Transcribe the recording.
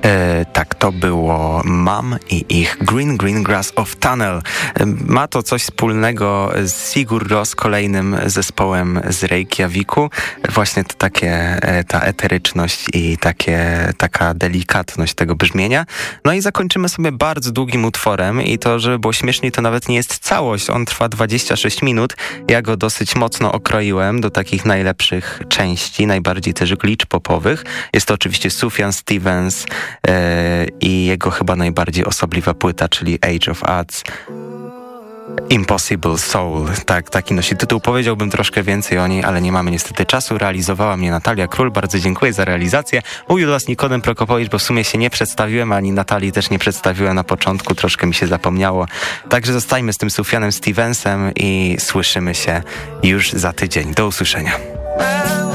Tak, to było Mam i ich Green Grass of Tunnel. Ma to coś wspólnego z Sigur Rós, kolejnym zespołem z Reykjaviku. Właśnie to ta eteryczność i taka delikatność tego brzmienia. No i zakończymy sobie bardzo długim utworem i to, żeby było śmieszniej, to nawet nie jest całość. On trwa 26 minut. Ja go dosyć mocno okroiłem do takich najlepszych części, najbardziej też glitch popowych. Jest to oczywiście Sufjan Stevens i jego chyba najbardziej osobliwa płyta, czyli Age of Adz. Impossible Soul, tak, taki nosi tytuł. Powiedziałbym troszkę więcej o niej, ale nie mamy niestety czasu. Realizowała mnie Natalia Król, bardzo dziękuję za realizację. Mówił do was Nikodem Prokopowicz, bo w sumie się nie przedstawiłem, ani Natalii też nie przedstawiłem na początku, troszkę mi się zapomniało. Także zostańmy z tym Sufjanem Stevensem i słyszymy się już za tydzień. Do usłyszenia.